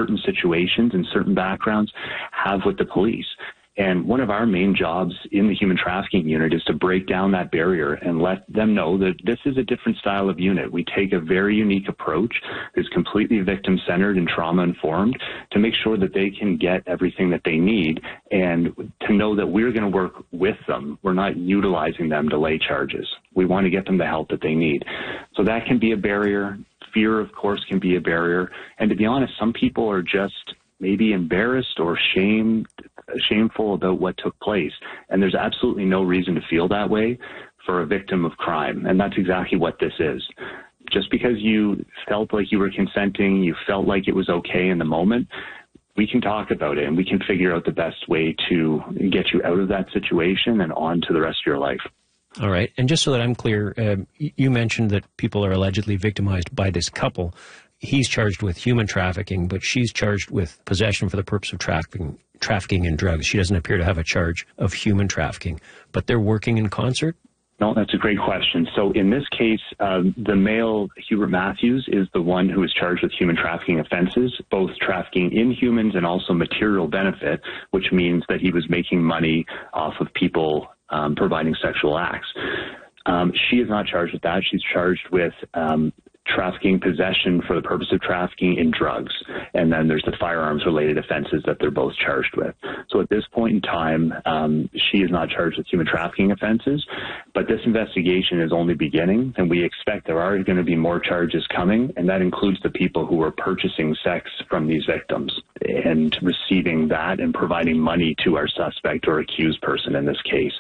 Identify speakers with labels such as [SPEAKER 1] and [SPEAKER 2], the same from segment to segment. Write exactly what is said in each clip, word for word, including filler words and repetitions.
[SPEAKER 1] certain situations and certain backgrounds have with the police. And one of our main jobs in the human trafficking unit is to break down that barrier and let them know that this is a different style of unit. We take a very unique approach that's completely victim-centered and trauma-informed to make sure that they can get everything that they need and to know that we're going to work with them. We're not utilizing them to lay charges. We want to get them the help that they need. So that can be a barrier. Fear, of course, can be a barrier. And to be honest, some people are just maybe embarrassed or shamed, shameful about what took place. And there's absolutely no reason to feel that way for a victim of crime. And that's exactly what this is. Just because you felt like you were consenting, you felt like it was okay in the moment, we can talk about it and we can figure out the best way to get you out of that situation and on to the rest of your life.
[SPEAKER 2] All right. And just so that I'm clear, um, you mentioned that people are allegedly victimized by this couple. He's charged with human trafficking, but she's charged with possession for the purpose of trafficking, trafficking in drugs. She doesn't appear to have a charge of human trafficking, but they're working in concert?
[SPEAKER 1] No, that's a great question. So in this case, um, the male, Hubert Matthews, is the one who is charged with human trafficking offenses, both trafficking in humans and also material benefit, which means that he was making money off of people um, providing sexual acts. Um, she is not charged with that. She's charged with um, trafficking, possession for the purpose of trafficking in drugs. And then there's the firearms-related offenses that they're both charged with. So at this point in time, um, she is not charged with human trafficking offenses, but this investigation is only beginning, and we expect there are going to be more charges coming, and that includes the people who are purchasing sex from these victims and receiving that and providing money to our suspect or accused person in this case.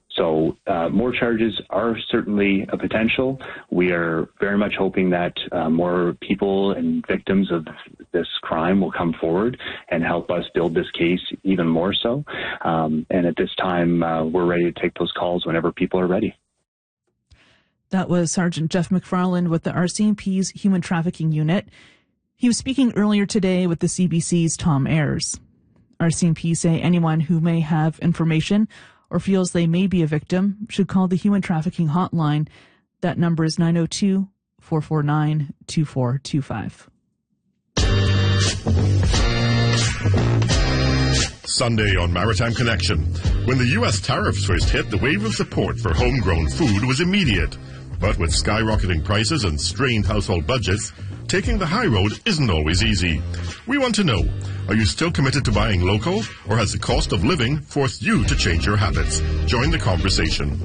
[SPEAKER 1] So uh, more charges are certainly a potential. We are very much hoping that uh, more people and victims of this crime will come forward and help us build this case even more so. Um, and at this time, uh, we're ready to take those calls whenever people are ready.
[SPEAKER 3] That was Sergeant Jeff McFarland with the R C M P's Human Trafficking Unit. He was speaking earlier today with the C B C's Tom Ayers. R C M P say anyone who may have information or feels they may be a victim should call the Human Trafficking Hotline. That number is nine oh two, four four nine, two four two five.
[SPEAKER 4] Sunday on Maritime Connection. When the U S tariffs first hit, the wave of support for homegrown food was immediate. But with skyrocketing prices and strained household budgets, taking the high road isn't always easy. We want to know, are you still committed to buying local, or has the cost of living forced you to change your habits? Join the conversation.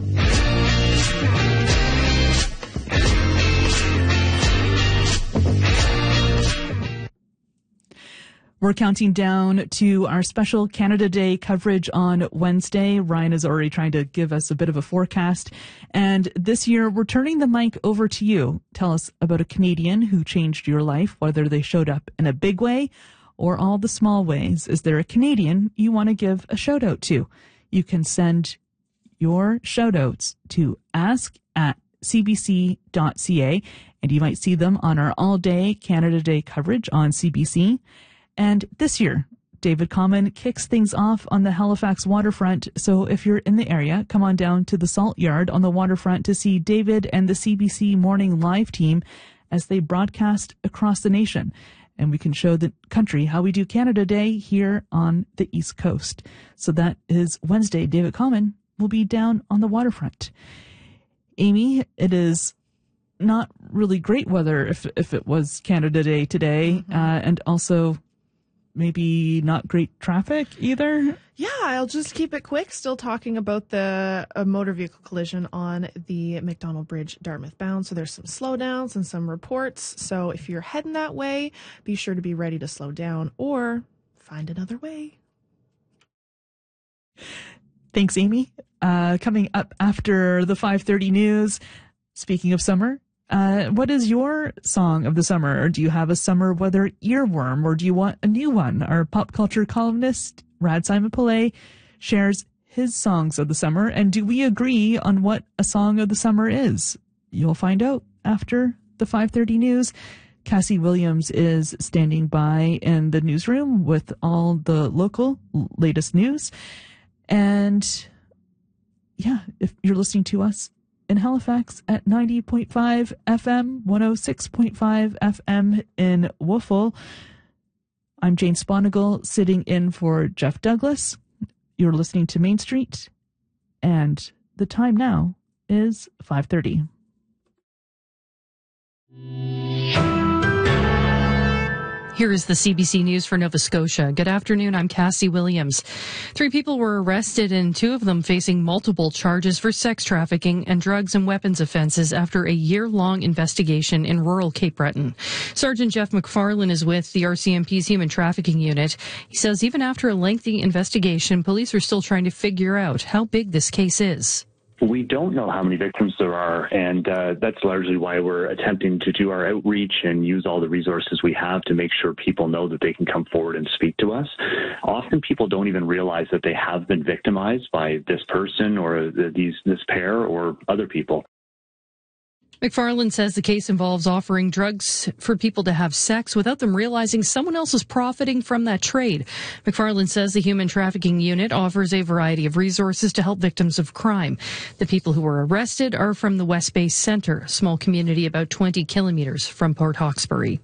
[SPEAKER 3] We're counting down to our special Canada Day coverage on Wednesday. Ryan is already trying to give us a bit of a forecast. And this year, we're turning the mic over to you. Tell us about a Canadian who changed your life, whether they showed up in a big way or all the small ways. Is there a Canadian you want to give a shout out to? You can send your shout outs to ask at c b c dot c a, and you might see them on our all-day Canada Day coverage on C B C. And this year, David Common kicks things off on the Halifax waterfront. So if you're in the area, come on down to the Salt Yard on the waterfront to see David and the C B C Morning Live team as they broadcast across the nation. And we can show the country how we do Canada Day here on the East Coast. So that is Wednesday. David Common will be down on the waterfront. Amy, it is not really great weather if if it was Canada Day today, mm-hmm. uh, and also maybe not great traffic either.
[SPEAKER 5] Yeah, I'll just keep it quick. Still talking about the uh, motor vehicle collision on the McDonald Bridge, Dartmouth bound. So there's some slowdowns and some reports. So if you're heading that way, be sure to be ready to slow down or find another way.
[SPEAKER 3] Thanks, Amy. Uh, coming up after the five thirty news, speaking of summer, Uh, what is your song of the summer? Or do you have a summer weather earworm, or do you want a new one? Our pop culture columnist, Rad Simon Pillay, shares his songs of the summer. And do we agree on what a song of the summer is? You'll find out after the five thirty news. Cassie Williams is standing by in the newsroom with all the local latest news. And yeah, if you're listening to us in Halifax at ninety point five F M, one oh six point five F M in Woofle, I'm Jane Sponigal, sitting in for Jeff Douglas. You're listening to Main Street, and the time now is five thirty.
[SPEAKER 6] Here is the C B C News for Nova Scotia. Good afternoon, I'm Cassie Williams. Three people were arrested and two of them facing multiple charges for sex trafficking and drugs and weapons offenses after a year-long investigation in rural Cape Breton. Sergeant Jeff McFarlane is with the R C M P's Human Trafficking Unit. He says even after a lengthy investigation, police are still trying to figure out how big this case is.
[SPEAKER 1] We don't know how many victims there are, and uh, that's largely why we're attempting to do our outreach and use all the resources we have to make sure people know that they can come forward and speak to us. Often people don't even realize that they have been victimized by this person or these this pair or other people.
[SPEAKER 6] McFarlane says the case involves offering drugs for people to have sex without them realizing someone else is profiting from that trade. McFarlane says the Human Trafficking Unit offers a variety of resources to help victims of crime. The people who were arrested are from the West Bay Centre, a small community about twenty kilometres from Port Hawkesbury.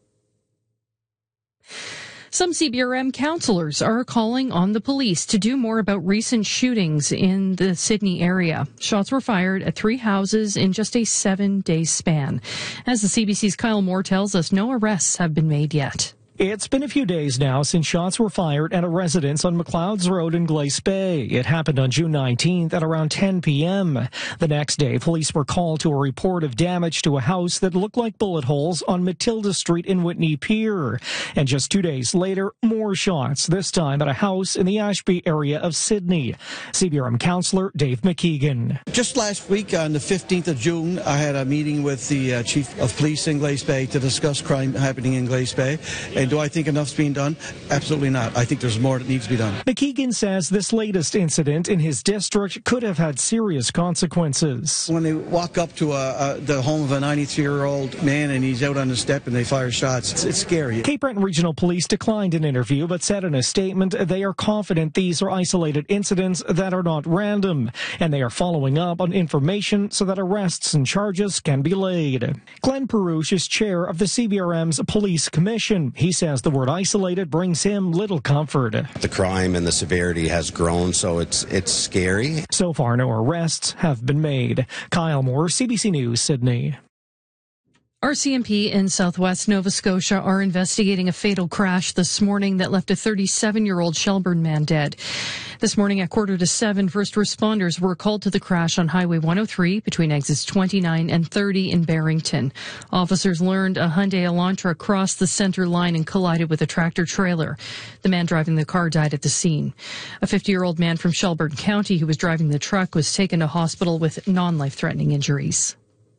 [SPEAKER 6] Some C B R M councillors are calling on the police to do more about recent shootings in the Sydney area. Shots were fired at three houses in just a seven-day span. As the C B C's Kyle Moore tells us, no arrests have been made yet.
[SPEAKER 7] It's been a few days now since shots were fired at a residence on McLeod's Road in Glace Bay. It happened on June nineteenth at around ten p.m. The next day, police were called to a report of damage to a house that looked like bullet holes on Matilda Street in Whitney Pier. And just two days later, more shots, this time at a house in the Ashby area of Sydney. C B R M councillor Dave McKeegan.
[SPEAKER 8] Just last week, on the fifteenth of June, I had a meeting with the uh, Chief of Police in Glace Bay to discuss crime happening in Glace Bay. And do I think enough's being done? Absolutely not. I think there's more that needs to be done.
[SPEAKER 7] McKeegan says this latest incident in his district could have had serious consequences.
[SPEAKER 8] When they walk up to a, a, the home of a ninety-three-year-old man and he's out on the step and they fire shots, it's, it's scary.
[SPEAKER 7] Cape Breton Regional Police declined an interview but said in a statement they are confident these are isolated incidents that are not random, and they are following up on information so that arrests and charges can be laid. Glenn Perouche is chair of the C B R M's Police Commission. He says the word isolated brings him little comfort.
[SPEAKER 9] The crime and the severity has grown, so it's it's scary.
[SPEAKER 7] So far, no arrests have been made. Kyle Moore, C B C News, Sydney.
[SPEAKER 6] R C M P in southwest Nova Scotia are investigating a fatal crash this morning that left a thirty-seven-year-old Shelburne man dead. This morning at quarter to seven, first responders were called to the crash on Highway one oh three between exits twenty-nine and thirty in Barrington. Officers learned a Hyundai Elantra crossed the center line and collided with a tractor trailer. The man driving the car died at the scene. A fifty-year-old man from Shelburne County who was driving the truck was taken to hospital with non-life-threatening injuries.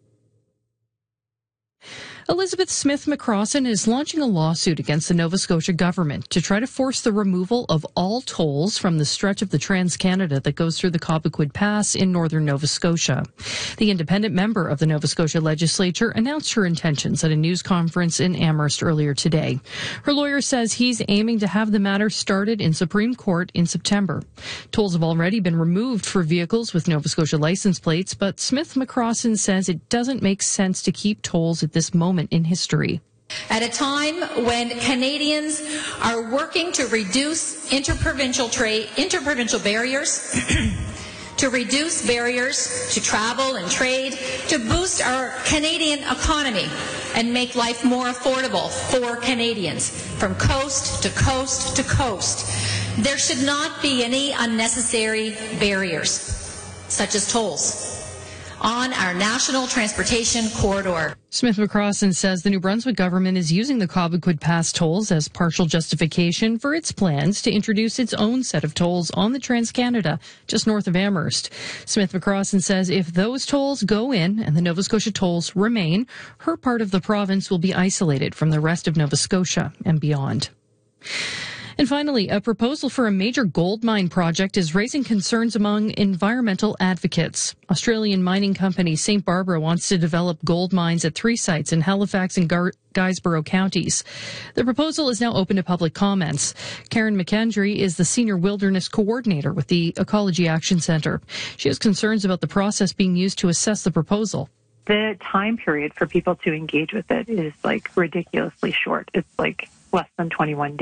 [SPEAKER 6] Elizabeth Smith McCrossan is launching a lawsuit against the Nova Scotia government to try to force the removal of all tolls from the stretch of the Trans-Canada that goes through the Cobequid Pass in northern Nova Scotia. The independent member of the Nova Scotia legislature announced her intentions at a news conference in Amherst earlier today. Her lawyer says he's aiming to have the matter started in Supreme Court in September. Tolls have already been removed for vehicles with Nova Scotia license plates, but Smith McCrossan says it doesn't make sense to keep tolls at this moment in history.
[SPEAKER 10] At a time when Canadians are working to reduce interprovincial trade, interprovincial barriers, to reduce barriers to travel and trade, to boost our Canadian economy and make life more affordable for Canadians from coast to coast to coast, there should not be any unnecessary barriers, such as tolls, on our national transportation corridor.
[SPEAKER 6] Smith McCrossan says the New Brunswick government is using the Cobequid Pass tolls as partial justification for its plans to introduce its own set of tolls on the Trans-Canada just north of Amherst. Smith McCrossan says if those tolls go in and the Nova Scotia tolls remain, her part of the province will be isolated from the rest of Nova Scotia and beyond. And finally, a proposal for a major gold mine project is raising concerns among environmental advocates. Australian mining company Saint Barbara wants to develop gold mines at three sites in Halifax and Gar- Guysborough counties. The proposal is now open to public comments. Karen McKendry is the senior wilderness coordinator with the Ecology Action Centre. She has concerns about the process being used to assess the proposal.
[SPEAKER 11] The time period for people to engage with it is like ridiculously short. It's like less than twenty-one days.